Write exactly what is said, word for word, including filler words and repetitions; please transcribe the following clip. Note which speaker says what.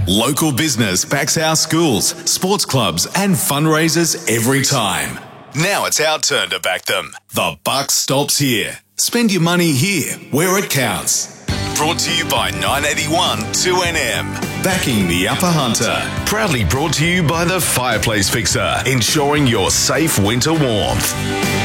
Speaker 1: Local business backs our schools, sports clubs and fundraisers every time. Now it's our turn to back them. The buck stops here. Spend your money here, where it counts. Brought to you by nine eighty-one two N M. Backing the Upper Hunter. Proudly brought to you by the Fireplace Fixer, ensuring your safe winter warmth.